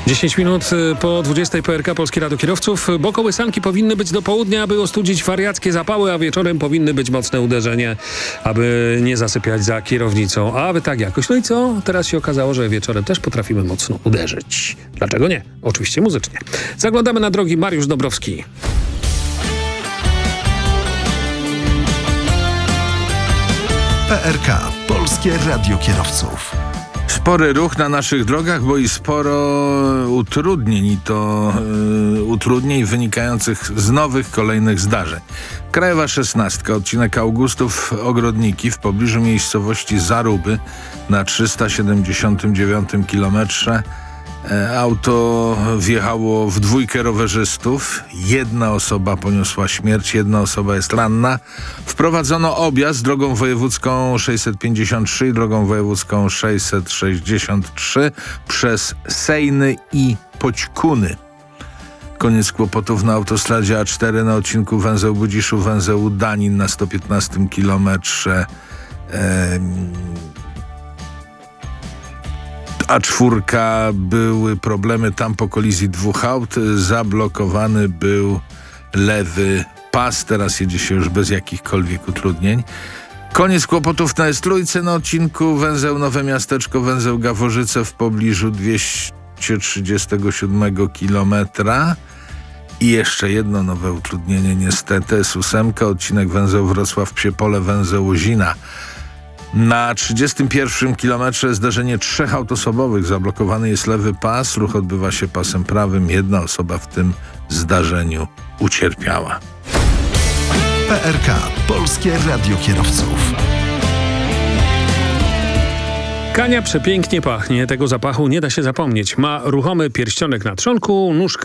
10 minut po 20 PRK Polskie Radio Kierowców, bo kołysanki powinny być do południa, aby ostudzić wariackie zapały, a wieczorem powinny być mocne uderzenie, aby nie zasypiać za kierownicą. A wy tak jakoś. No i co? Teraz się okazało, że wieczorem też potrafimy mocno uderzyć. Dlaczego nie? Oczywiście muzycznie. Zaglądamy na drogi. Mariusz Dobrowski. PRK Polskie Radio Kierowców. Spory ruch na naszych drogach, bo i sporo utrudnień, i to utrudnień wynikających z nowych, kolejnych zdarzeń. Krajowa 16, odcinek Augustów-Ogrodniki w pobliżu miejscowości Zaruby na 379 kilometrze. Auto wjechało w dwójkę rowerzystów. Jedna osoba poniosła śmierć, jedna osoba jest ranna. Wprowadzono objazd drogą wojewódzką 653 i drogą wojewódzką 663 przez Sejny i Poćkuny. Koniec kłopotów na autostradzie A4 na odcinku węzeł Budziszów-węzeł Danin na 115 kilometrze. A4 były problemy tam po kolizji dwóch aut. Zablokowany był lewy pas. Teraz jedzie się już bez jakichkolwiek utrudnień. Koniec kłopotów na S3 na odcinku węzeł Nowe Miasteczko, węzeł Gaworzyce w pobliżu 237 kilometra. I jeszcze jedno nowe utrudnienie niestety. S8, odcinek węzeł Wrocław-Psiepole, węzeł Łozina. Na 31 kilometrze zdarzenie 3 autosobowych. Zablokowany jest lewy pas. Ruch odbywa się pasem prawym. Jedna osoba w tym zdarzeniu ucierpiała. PRK Polskie Radio Kierowców. Kania przepięknie pachnie. Tego zapachu nie da się zapomnieć. Ma ruchomy pierścionek na trzonku, nóżkę